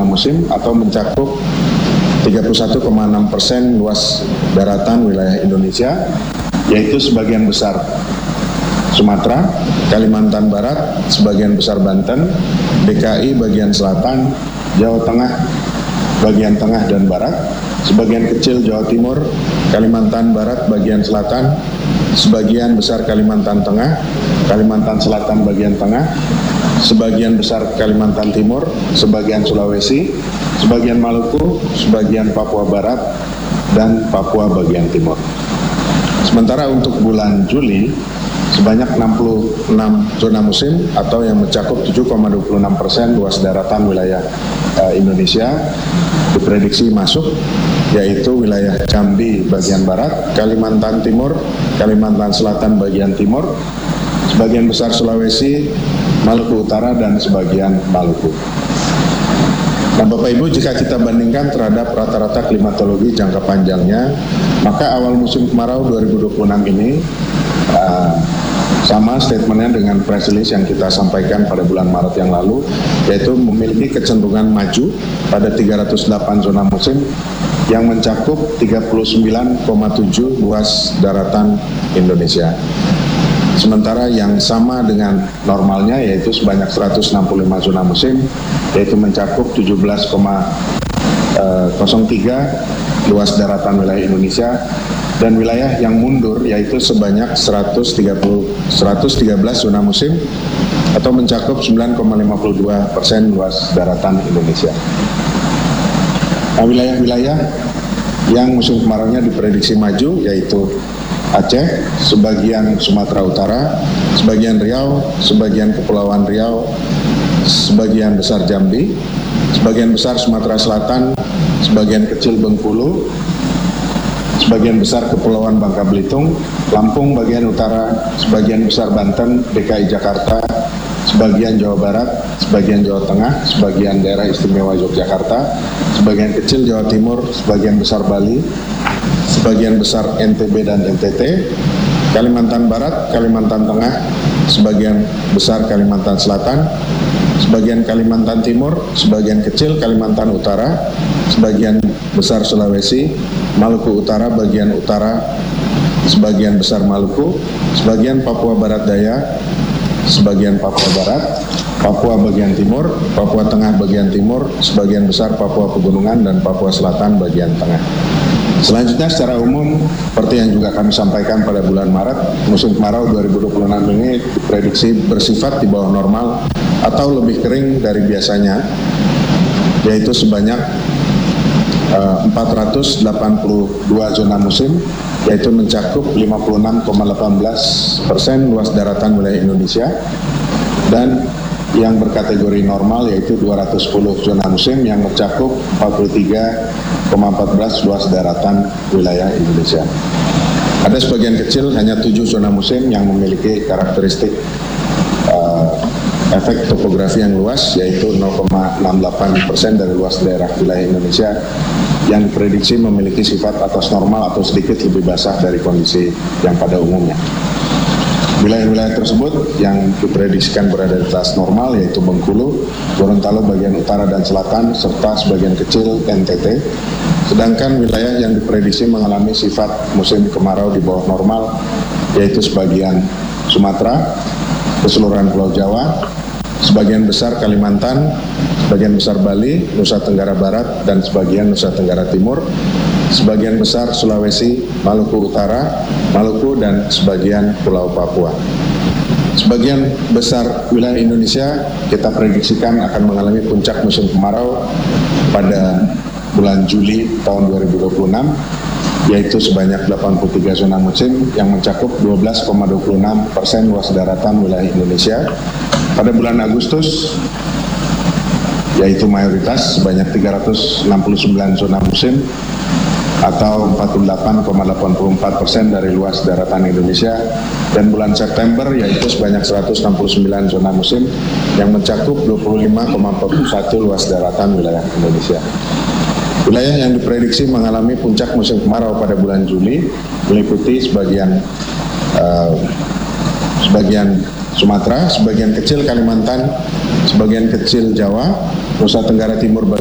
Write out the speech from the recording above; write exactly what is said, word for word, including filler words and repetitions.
zona musim atau mencakup tiga puluh satu koma enam persen luas daratan wilayah Indonesia, yaitu sebagian besar Sumatera, Kalimantan Barat, sebagian besar Banten, D K I bagian selatan, Jawa Tengah bagian tengah dan barat, sebagian kecil Jawa Timur, Kalimantan Barat bagian selatan, sebagian besar Kalimantan Tengah, Kalimantan Selatan bagian tengah, sebagian besar Kalimantan Timur, sebagian Sulawesi, sebagian Maluku, sebagian Papua Barat, dan Papua bagian timur. Sementara untuk bulan Juli, sebanyak enam puluh enam zona musim atau yang mencakup tujuh koma dua puluh enam persen luas daratan wilayah uh, Indonesia diprediksi masuk, yaitu wilayah Jambi bagian barat, Kalimantan Timur, Kalimantan Selatan bagian timur, sebagian besar Sulawesi, Maluku Utara, dan sebagian Maluku. Nah, Bapak Ibu, jika kita bandingkan terhadap rata-rata klimatologi jangka panjangnya, maka awal musim kemarau dua ribu dua puluh enam ini uh, sama statementnya dengan press release yang kita sampaikan pada bulan Maret yang lalu, yaitu memiliki kecenderungan maju pada tiga ratus delapan zona musim yang mencakup tiga puluh sembilan koma tujuh luas daratan Indonesia. Sementara yang sama dengan normalnya, yaitu sebanyak seratus enam puluh lima zona musim, yaitu mencakup tujuh belas koma nol tiga luas daratan wilayah Indonesia, dan wilayah yang mundur yaitu sebanyak seratus tiga puluh, seratus tiga belas zona musim atau mencakup sembilan koma lima dua persen luas daratan Indonesia. Nah, wilayah-wilayah yang musim kemaraunya diprediksi maju yaitu Aceh, sebagian Sumatera Utara, sebagian Riau, sebagian Kepulauan Riau, sebagian besar Jambi, sebagian besar Sumatera Selatan, sebagian kecil Bengkulu, sebagian besar Kepulauan Bangka Belitung, Lampung bagian utara, sebagian besar Banten, D K I Jakarta, sebagian Jawa Barat, sebagian Jawa Tengah, sebagian daerah istimewa Yogyakarta, sebagian kecil Jawa Timur, sebagian besar Bali, sebagian besar N T B dan N T T, Kalimantan Barat, Kalimantan Tengah, sebagian besar Kalimantan Selatan, sebagian Kalimantan Timur, sebagian kecil Kalimantan Utara, sebagian besar Sulawesi, Maluku Utara bagian utara, sebagian besar Maluku, sebagian Papua Barat Daya, sebagian Papua Barat, Papua bagian timur, Papua Tengah bagian timur, sebagian besar Papua Pegunungan, dan Papua Selatan bagian tengah. Selanjutnya secara umum, seperti yang juga kami sampaikan pada bulan Maret, musim kemarau dua ribu dua puluh enam ini diprediksi bersifat di bawah normal atau lebih kering dari biasanya, yaitu sebanyak uh, empat ratus delapan puluh dua zona musim, yaitu mencakup lima puluh enam koma satu delapan persen luas daratan wilayah Indonesia, dan yang berkategori normal yaitu dua ratus sepuluh zona musim yang mencakup empat puluh tiga koma satu empat luas daratan wilayah Indonesia. Ada sebagian kecil hanya tujuh zona musim yang memiliki karakteristik uh, efek topografi yang luas, yaitu nol koma enam delapan persen dari luas daerah wilayah Indonesia yang diprediksi memiliki sifat atas normal atau sedikit lebih basah dari kondisi yang pada umumnya. Wilayah-wilayah tersebut yang diprediksikan berada di atas normal yaitu Bengkulu, Gorontalo bagian utara dan selatan, serta sebagian kecil N T T. Sedangkan wilayah yang diprediksi mengalami sifat musim kemarau di bawah normal yaitu sebagian Sumatera, keseluruhan Pulau Jawa, sebagian besar Kalimantan, sebagian besar Bali, Nusa Tenggara Barat, dan sebagian Nusa Tenggara Timur, sebagian besar Sulawesi, Maluku Utara, Maluku, dan sebagian Pulau Papua. Sebagian besar wilayah Indonesia kita prediksikan akan mengalami puncak musim kemarau pada bulan Juli tahun dua ribu dua puluh enam, yaitu sebanyak delapan puluh tiga zona musim yang mencakup dua belas koma dua puluh enam persen luas daratan wilayah Indonesia. Pada bulan Agustus, yaitu mayoritas sebanyak tiga ratus enam puluh sembilan zona musim atau empat puluh delapan koma delapan empat persen dari luas daratan Indonesia, dan bulan September yaitu sebanyak seratus enam puluh sembilan zona musim yang mencakup dua puluh lima koma empat satu luas daratan wilayah Indonesia. Wilayah yang diprediksi mengalami puncak musim kemarau pada bulan Juli meliputi sebagian uh, sebagian Sumatera, sebagian kecil Kalimantan, sebagian kecil Jawa, Nusa Tenggara Timur